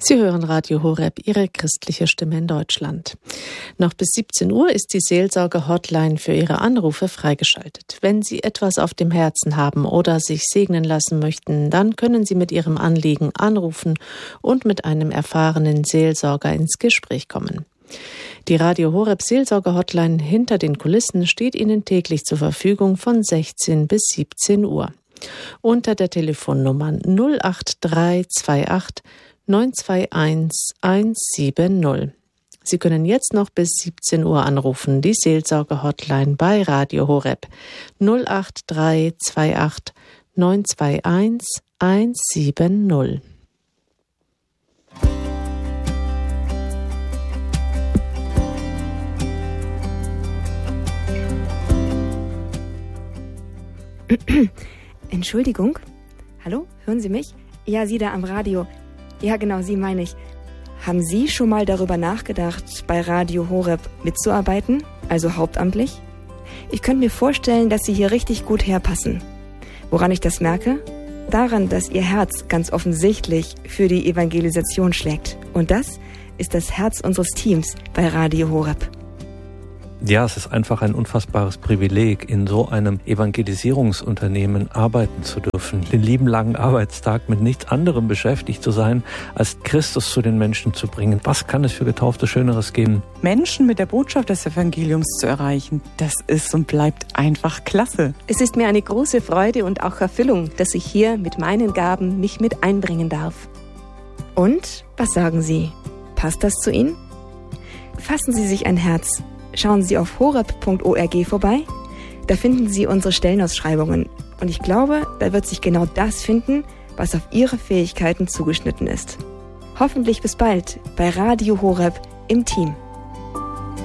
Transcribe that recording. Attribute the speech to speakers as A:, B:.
A: Sie hören Radio Horeb, Ihre christliche Stimme in Deutschland. Noch bis 17 Uhr ist die Seelsorge-Hotline für Ihre Anrufe freigeschaltet. Wenn Sie etwas auf dem Herzen haben oder sich segnen lassen möchten, dann können Sie mit Ihrem Anliegen anrufen und mit einem erfahrenen Seelsorger ins Gespräch kommen. Die Radio Horeb Seelsorge-Hotline hinter den Kulissen steht Ihnen täglich zur Verfügung von 16 bis 17 Uhr. Unter der Telefonnummer 08328 921 170. Sie können jetzt noch bis 17 Uhr anrufen, die Seelsorge-Hotline bei Radio Horeb 08328 921 170.
B: Entschuldigung? Hallo, hören Sie mich? Ja, Sie da am Radio. Ja, genau, Sie meine ich. Haben Sie schon mal darüber nachgedacht, bei Radio Horeb mitzuarbeiten, also hauptamtlich? Ich könnte mir vorstellen, dass Sie hier richtig gut herpassen. Woran ich das merke? Daran, dass Ihr Herz ganz offensichtlich für die Evangelisation schlägt. Und das ist das Herz unseres Teams bei Radio Horeb.
C: Ja, es ist einfach ein unfassbares Privileg, in so einem Evangelisierungsunternehmen arbeiten zu dürfen, den lieben langen Arbeitstag mit nichts anderem beschäftigt zu sein, als Christus zu den Menschen zu bringen. Was kann es für Getaufte Schöneres geben?
D: Menschen mit der Botschaft des Evangeliums zu erreichen, das ist und bleibt einfach klasse.
E: Es ist mir eine große Freude und auch Erfüllung, dass ich hier mit meinen Gaben mich mit einbringen darf.
B: Und, was sagen Sie? Passt das zu Ihnen? Fassen Sie sich ein Herz. Schauen Sie auf horeb.org vorbei. Da finden Sie unsere Stellenausschreibungen. Und ich glaube, da wird sich genau das finden, was auf Ihre Fähigkeiten zugeschnitten ist. Hoffentlich bis bald bei Radio Horeb im Team.